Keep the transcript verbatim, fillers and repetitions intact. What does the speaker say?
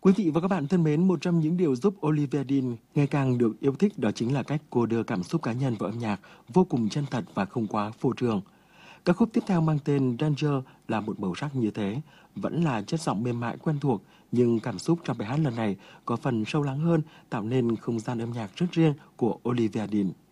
Quý vị và các bạn thân mến, một trong những điều giúp Olivia Dean ngày càng được yêu thích đó chính là cách cô đưa cảm xúc cá nhân vào âm nhạc vô cùng chân thật và không quá phô trương. Ca khúc tiếp theo mang tên Danger là một màu sắc như thế, vẫn là chất giọng mềm mại quen thuộc, nhưng cảm xúc trong bài hát lần này có phần sâu lắng hơn, tạo nên không gian âm nhạc rất riêng của Olivia Dean.